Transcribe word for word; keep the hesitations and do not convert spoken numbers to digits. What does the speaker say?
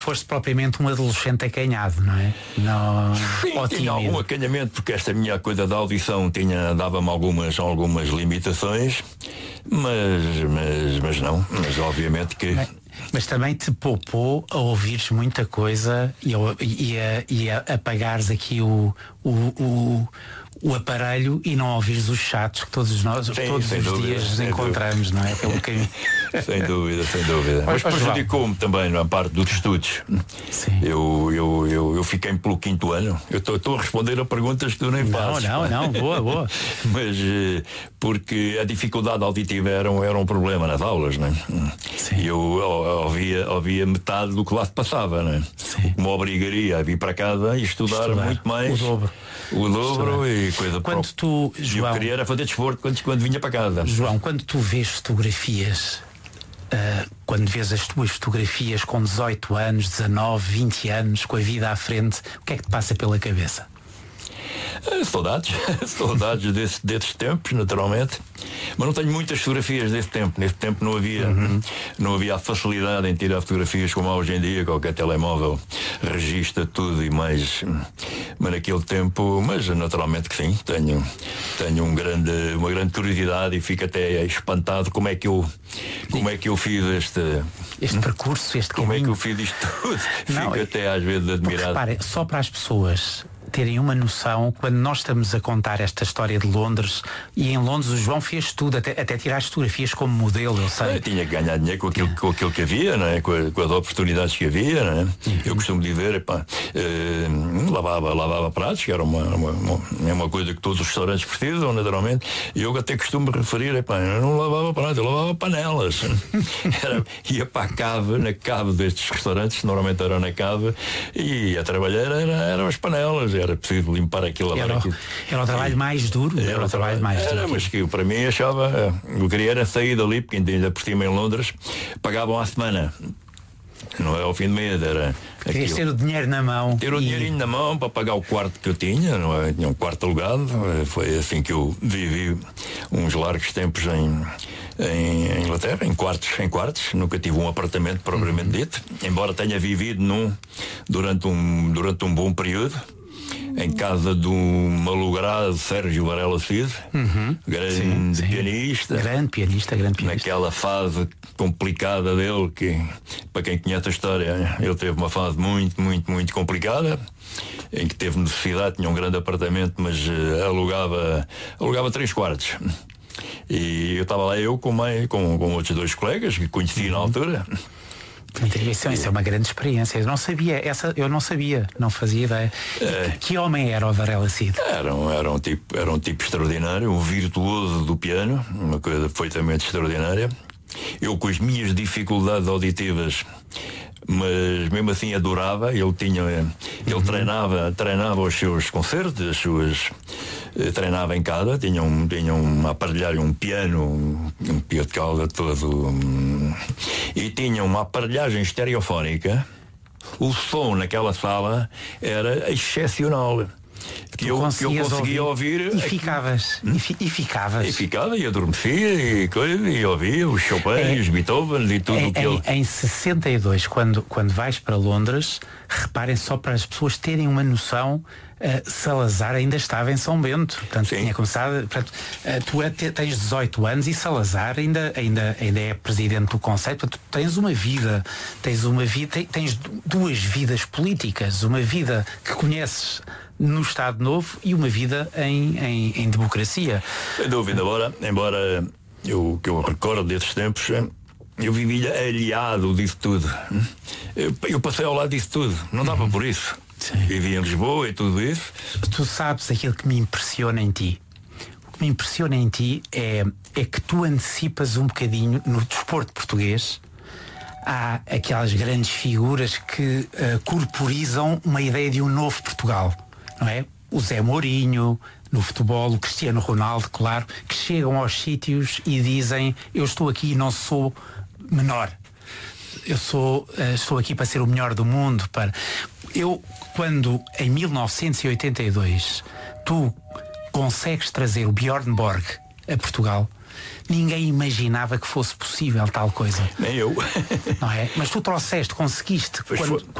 foste propriamente um adolescente acanhado, não é? Não, Sim, tinha algum acanhamento, porque esta minha coisa da audição tinha, dava-me algumas, algumas limitações, mas, mas, mas não, mas obviamente que... Mas, mas também te poupou a ouvires muita coisa e a, e a, e a apagares aqui o, o, o, o aparelho e não ouvires os chatos que todos nós, Sim, todos os dúvida, dias encontramos, dúvida. Não é? Pelo caminho. Sem dúvida, sem dúvida. Mas prejudicou-me também na parte dos estudos. Sim. Eu, eu, eu, eu fiquei pelo quinto ano. Eu estou a responder a perguntas que tu nem fazes. Não, não, não, boa, boa. Mas porque a dificuldade auditiva era um, era um problema nas aulas, não é? E eu ouvia, ouvia metade do que lá se passava, não é? Sim. O que me obrigaria a vir para casa e estudar, estudar muito mais. O dobro. O dobro estudar. E coisa quando própria. tu, João, eu queria era fazer desporto quando, quando vinha para casa. João, quando tu vês fotografias, uh, quando vês as tuas fotografias com dezoito anos, dezanove, vinte anos, com a vida à frente, o que é que te passa pela cabeça? Saudades, saudades desse, desses tempos, naturalmente. Mas não tenho muitas fotografias desse tempo. Nesse tempo não havia, uhum. não havia a facilidade em tirar fotografias como há hoje em dia. Qualquer telemóvel registra tudo e mais. Mas naquele tempo, mas naturalmente que sim, tenho, tenho um grande, uma grande curiosidade e fico até espantado como é que eu, como é que eu fiz este, este percurso, este como caminho. é que eu fiz isto tudo. Não, fico até às vezes admirado. Repare, só para as pessoas terem uma noção, quando nós estamos a contar esta história de Londres, e em Londres o João fez tudo, até, até tirar fotografias como modelo, eu sei. Eu tinha que ganhar dinheiro com aquilo, com aquilo que havia, não é? com, a, com as oportunidades que havia, não é? Uhum. Eu costumo dizer, epá, eh, lavava, lavava pratos, que era uma, uma, uma, é uma coisa que todos os restaurantes precisam, naturalmente, e eu até costumo referir, epá, eu não lavava pratos, eu lavava panelas. Era, ia para a cave, na cave destes restaurantes, normalmente era na cave, e a trabalhar era, eram as panelas. Era preciso limpar aquilo, era, aquilo. Era o trabalho e, mais duro. Era, era o trabalho mais era, duro. Mas que eu, para mim, achava. Eu queria era sair dali, porque ainda por cima em Londres pagavam à semana. Não é ao fim de mês, era. Querias ter o dinheiro na mão. Ter o e... dinheirinho na mão para pagar o quarto que eu tinha, não é? Tinha um quarto alugado. Foi assim que eu vivi uns largos tempos em. Em Inglaterra, em quartos, em quartos, nunca tive um apartamento propriamente uhum. dito, embora tenha vivido num durante um, durante um bom período, em casa de um malogrado Sérgio Varela Cid, uhum. grande sim, sim. pianista. Grande pianista, grande pianista. Naquela fase complicada dele, que para quem conhece a história, ele teve uma fase muito, muito, muito complicada, em que teve necessidade, tinha um grande apartamento, mas uh, alugava, alugava três quartos. E eu estava lá eu com, mãe, com, com outros dois colegas que conheci uhum. na altura. Isso, isso é uma grande experiência. Eu não sabia, essa eu não sabia, não fazia ideia. É, que, que homem era o Varela Cid? Era um, era, um tipo, era um tipo extraordinário, um virtuoso do piano, uma coisa perfeitamente extraordinária. Eu, com as minhas dificuldades auditivas, mas mesmo assim adorava. Ele tinha, ele uhum. treinava, treinava os seus concertos, as suas, treinava em casa, tinha um, tinha uma aparelhagem, um piano, um, um piano de cauda todo, um, e tinha uma aparelhagem estereofónica. O som naquela sala era excepcional. Que eu, que eu conseguia ouvir, ouvir e ficavas hum? e, fi, e ficavas e ficava e adormecia e coisa, e ouvia os Chopin, é, os Beethoven e tudo o que em, ele... em sessenta e dois, quando, quando vais para Londres, reparem, só para as pessoas terem uma noção, uh, Salazar ainda estava em São Bento, portanto Sim. tinha começado, portanto, uh, tu é, tens dezoito anos e Salazar ainda, ainda, ainda é presidente do Conselho, portanto tu tens uma vida, tens uma vida, tens duas vidas políticas, uma vida que conheces no Estado Novo e uma vida em, em, em democracia. Sem dúvida, embora, embora eu, que eu recordo desses tempos, eu vivia aliado disso tudo. Eu, eu passei ao lado disso tudo, não dava uhum. por isso. Sim. Vivia em Lisboa e tudo isso. Tu sabes aquilo que me impressiona em ti. O que me impressiona em ti é, é que tu antecipas um bocadinho no desporto português. Há aquelas grandes figuras que uh, corporizam uma ideia de um novo Portugal. Não é? O Zé Mourinho, no futebol, o Cristiano Ronaldo, claro, que chegam aos sítios e dizem: eu estou aqui e não sou menor. Eu sou, uh, estou aqui para ser o melhor do mundo. Para... Eu, quando em mil novecentos e oitenta e dois tu consegues trazer o Björn Borg a Portugal, ninguém imaginava que fosse possível tal coisa. Nem eu. Não é? Mas tu trouxeste, conseguiste. Pois Quando, foi.